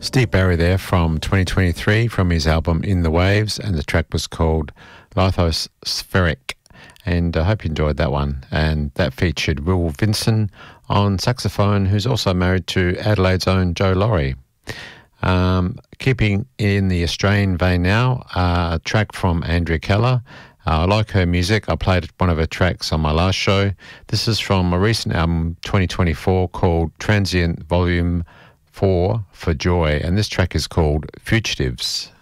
Steve Barry there from 2023 from his album In the Waves, and the track was called Lithospheric, and I hope you enjoyed that one. And that featured Will Vinson on saxophone, who's also married to Adelaide's own Joe Laurie. Keeping in the Australian vein now, a track from Andrea Keller. I like her music. I played one of her tracks on my last show. This is from a recent album, 2024, called Transient Volume 4 for Joy, and this track is called Fugitives.